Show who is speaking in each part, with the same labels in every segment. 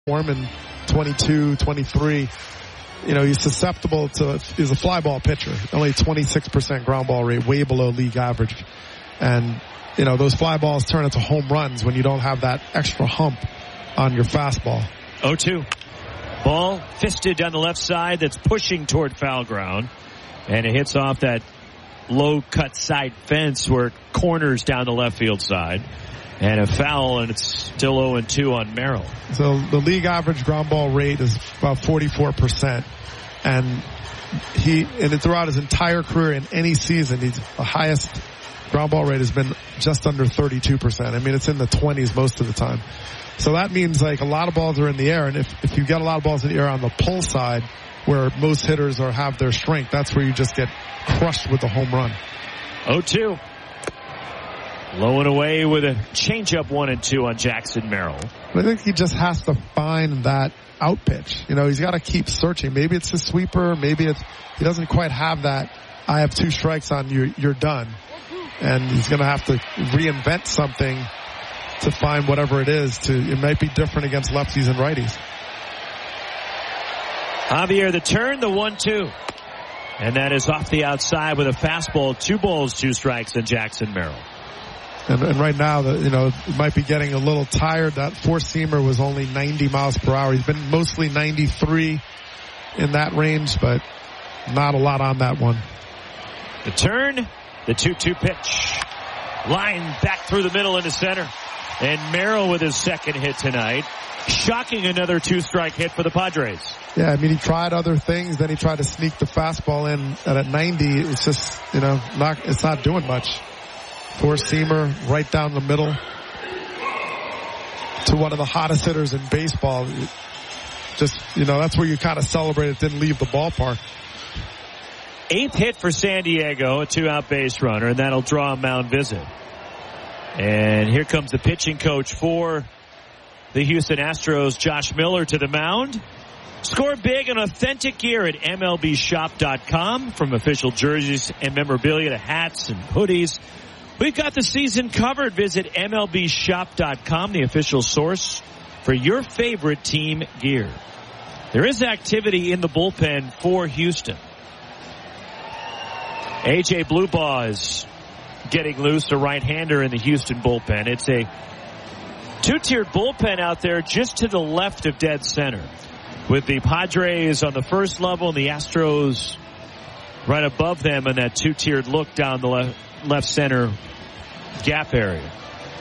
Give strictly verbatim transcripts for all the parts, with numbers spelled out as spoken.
Speaker 1: form in twenty-two, twenty-three. You know, he's susceptible to, he's a fly ball pitcher. Only twenty-six percent ground ball rate, way below league average. And, you know, those fly balls turn into home runs when you don't have that extra hump on your fastball.
Speaker 2: oh two. Ball fisted down the left side that's pushing toward foul ground. And it hits off that low cut side fence where it corners down the left field side. And a foul, and it's still oh and two on Merrill.
Speaker 1: So the league average ground ball rate is about forty-four percent. And he, and throughout his entire career in any season, he's the highest ground ball rate has been just under thirty-two percent. I mean, it's in the twenties most of the time. So that means like a lot of balls are in the air. And if, if you get a lot of balls in the air on the pull side, where most hitters are have their strength, that's where you just get crushed with a home run.
Speaker 2: oh two. Low and away with a changeup one and two on Jackson Merrill.
Speaker 1: I think he just has to find that out pitch. You know, he's got to keep searching. Maybe it's a sweeper. Maybe it's, he doesn't quite have that. I have two strikes on you. You're done. And he's going to have to reinvent something to find whatever it is. To, it might be different against lefties and righties.
Speaker 2: Javier the turn, the one two. And that is off the outside with a fastball. Two balls, two strikes on Jackson Merrill.
Speaker 1: And, and right now, the, you know, it might be getting a little tired. That four-seamer was only ninety miles per hour. He's been mostly ninety-three in that range, but not a lot on that one.
Speaker 2: The turn, the two two pitch. Line back through the middle into center. And Merrill with his second hit tonight. Shocking another two-strike hit for the Padres.
Speaker 1: Yeah, I mean, he tried other things. Then he tried to sneak the fastball in. And at ninety, it's just, you know, not, it's not doing much. Four-seamer right down the middle to one of the hottest hitters in baseball. Just, you know, that's where you kind of celebrate it didn't leave the ballpark.
Speaker 2: Eighth hit for San Diego, a two-out base runner, and that'll draw a mound visit. And here comes the pitching coach for the Houston Astros, Josh Miller, to the mound. Score big and authentic gear at M L B shop dot com. From official jerseys and memorabilia to hats and hoodies, we've got the season covered. Visit M L B shop dot com, the official source for your favorite team gear. There is activity in the bullpen for Houston. A J Bluebaugh is getting loose, a right-hander in the Houston bullpen. It's a two-tiered bullpen out there just to the left of dead center, with the Padres on the first level and the Astros right above them in that two-tiered look down the left, left center gap area.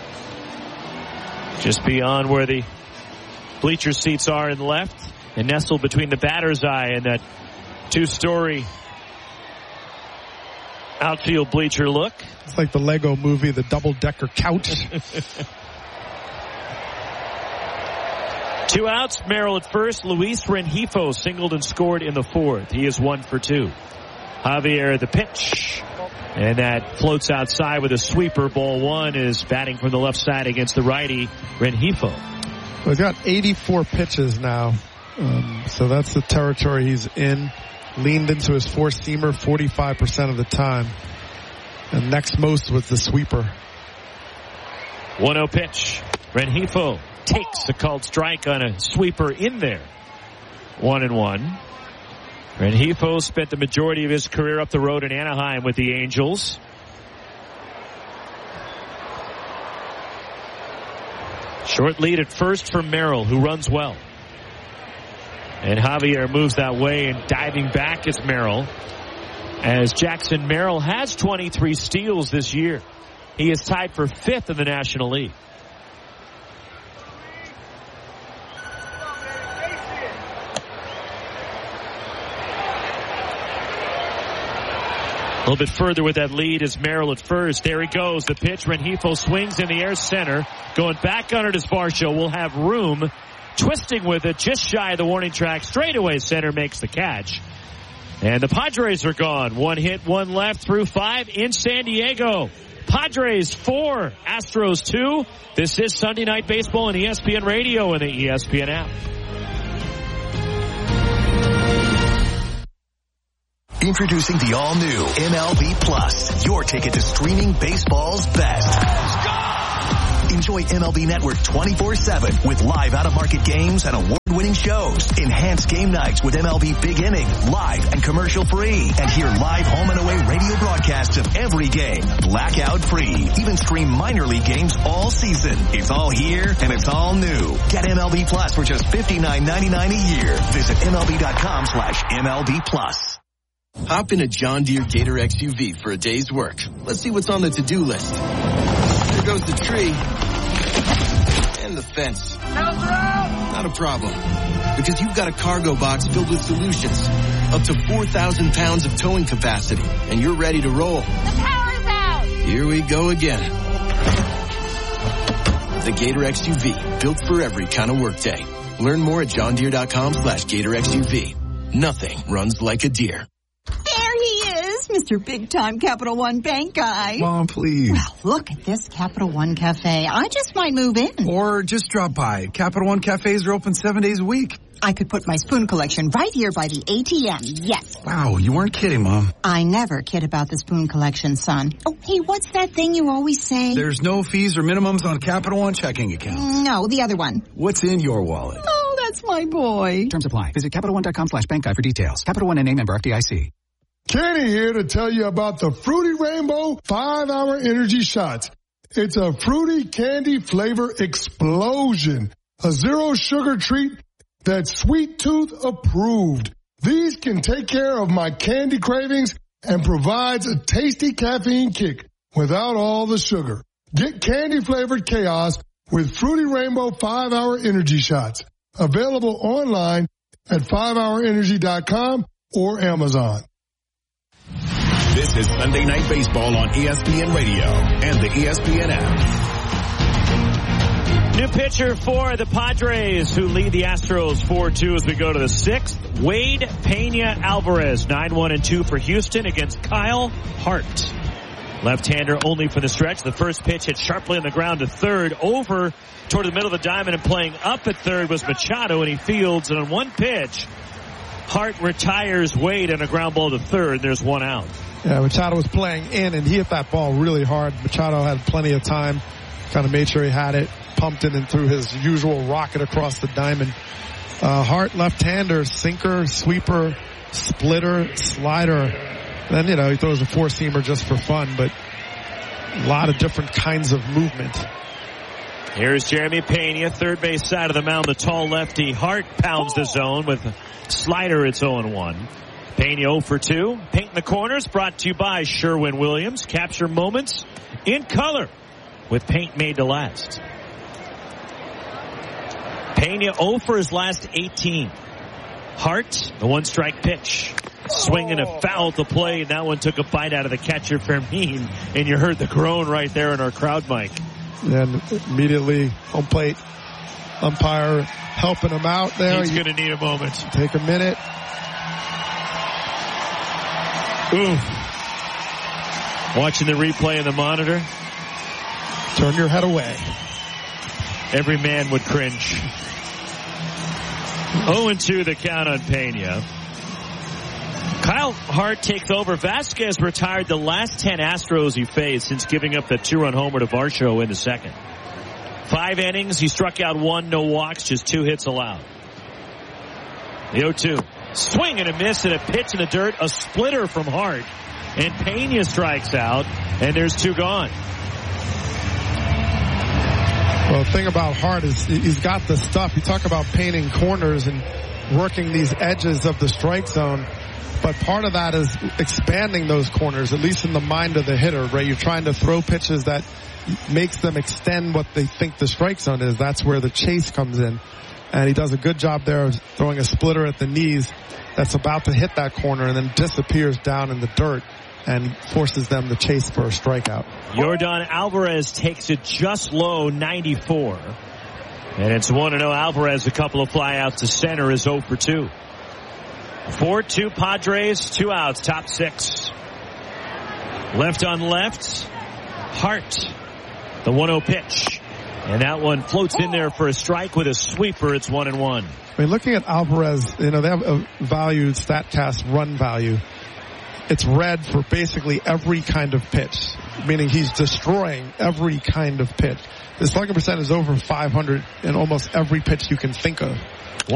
Speaker 2: Just beyond where the bleacher seats are in the left, and nestled between the batter's eye and that two-story outfield bleacher look.
Speaker 1: It's like the Lego movie, the double-decker couch.
Speaker 2: Two outs, Merrill at first. Luis Rengifo singled and scored in the fourth. He is one for two. Javier the pitch. And that floats outside with a sweeper. Ball one is batting from the left side against the righty, Rengifo.
Speaker 1: Well, he's got eighty-four pitches now. Um, so that's the territory he's in. Leaned into his four-seamer forty-five percent of the time. And next most was the sweeper.
Speaker 2: one oh pitch. Rengifo takes a called strike on a sweeper in there. One and one. Rengifo spent the majority of his career up the road in Anaheim with the Angels. Short lead at first for Merrill, who runs well. And Javier moves that way, and diving back is Merrill, as Jackson Merrill has twenty-three steals this year. He is tied for fifth in the National League. A little bit further with that lead is Merrill at first. There he goes. The pitch. Rengifo swings in the air center. Going back on it is Varsho. Will have room. Twisting with it just shy of the warning track. Straightaway center makes the catch. And the Padres are gone. One hit, one left through five in San Diego. Padres four, Astros two. This is Sunday Night Baseball on E S P N Radio and the E S P N app.
Speaker 3: Introducing the all-new M L B Plus, your ticket to streaming baseball's best. Enjoy M L B Network twenty-four seven with live out-of-market games and award-winning shows. Enhanced game nights with M L B Big Inning, live and commercial-free. And hear live home and away radio broadcasts of every game, blackout-free. Even stream minor league games all season. It's all here and it's all new. Get M L B Plus for just fifty-nine ninety-nine a year. Visit M L B dot com slash M L B Plus.
Speaker 4: Hop in a John Deere Gator X U V for a day's work. Let's see what's on the to-do list. There goes the tree. And the fence. Not a problem. Because you've got a cargo box filled with solutions. Up to four thousand pounds of towing capacity. And you're ready to roll.
Speaker 5: The power's out!
Speaker 4: Here we go again. The Gator X U V. Built for every kind of workday. Learn more at john deere dot com slash gator X U V. Nothing runs like a deer.
Speaker 6: There he is, Mister Big Time Capital One Bank guy.
Speaker 7: Mom, please.
Speaker 6: Well, look at this Capital One Cafe. I just might move in.
Speaker 7: Or just drop by. Capital One cafes are open seven days a week.
Speaker 6: I could put my spoon collection right here by the A T M. Yes.
Speaker 7: Wow, you weren't kidding, Mom.
Speaker 6: I never kid about the spoon collection, son. Oh, hey, what's that thing you always say?
Speaker 7: There's no fees or minimums on Capital One checking accounts.
Speaker 6: No, the other one.
Speaker 7: What's in your wallet?
Speaker 6: Oh, that's my boy.
Speaker 8: Terms apply. Visit Capital One dot com slash bank guide for details. Capital One N A member F D I C.
Speaker 9: Kenny here to tell you about the Fruity Rainbow five hour Energy Shots. It's a fruity candy flavor explosion. A zero sugar treat that's Sweet Tooth approved. These can take care of my candy cravings and provides a tasty caffeine kick without all the sugar. Get candy flavored chaos with Fruity Rainbow five hour Energy Shots. Available online at five hour energy dot com or Amazon.
Speaker 3: This is Sunday Night Baseball on E S P N Radio and the E S P N app.
Speaker 2: New pitcher for the Padres, who lead the Astros four two as we go to the sixth. Wade Pena Alvarez, nine one and two for Houston against Kyle Hart. Left-hander only for the stretch. The first pitch hit sharply on the ground to third. Over toward the middle of the diamond and playing up at third was Machado, and he fields. And on one pitch, Hart retires Wade on a ground ball to third. There's one out.
Speaker 1: Yeah, Machado was playing in, and he hit that ball really hard. Machado had plenty of time, kind of made sure he had it, pumped it, and threw his usual rocket across the diamond. Uh, Hart, left-hander, sinker, sweeper, splitter, slider. Then, you know, he throws a four-seamer just for fun, but a lot of different kinds of movement.
Speaker 2: Here's Jeremy Pena, third base side of the mound. The tall lefty. Hart pounds the zone with a slider. It's oh and one. Pena oh for two. Paint in the corners brought to you by Sherwin-Williams. Capture moments in color with paint made to last. Pena oh for his last eighteen. Hart, the one strike pitch. Swinging a foul to play, and that one took a bite out of the catcher, Fermin, and you heard the groan right there in our crowd mic.
Speaker 1: And immediately home plate umpire helping him out there.
Speaker 2: He's going to need a moment.
Speaker 1: Take a minute.
Speaker 2: Ooh. Watching the replay in the monitor.
Speaker 1: Turn your head away.
Speaker 2: Every man would cringe. oh and two the count on Pena. Kyle Hart takes over. Vasquez retired the last ten Astros he faced since giving up the two-run homer to Varsho in the second. Five innings. He struck out one, no walks, just two hits allowed. The oh two. Swing and a miss and a pitch in the dirt. A splitter from Hart. And Pena strikes out, and there's two gone.
Speaker 1: Well, the thing about Hart is he's got the stuff. You talk about painting corners and working these edges of the strike zone. But part of that is expanding those corners, at least in the mind of the hitter, right? You're trying to throw pitches that makes them extend what they think the strike zone is. That's where the chase comes in. And he does a good job there of throwing a splitter at the knees that's about to hit that corner and then disappears down in the dirt and forces them to chase for a strikeout.
Speaker 2: Yordan Alvarez takes it just low, ninety-four. And it's one and oh. Alvarez, a couple of flyouts to center, is oh for two. four two Padres, two outs, top six. Left on left, Hart, the one oh pitch. And that one floats in there for a strike with a sweeper. It's one and one.
Speaker 1: I mean, looking at Alvarez, you know, they have a valued StatCast run value. It's red for basically every kind of pitch, meaning he's destroying every kind of pitch. His slugging percent is over five hundred in almost every pitch you can think of.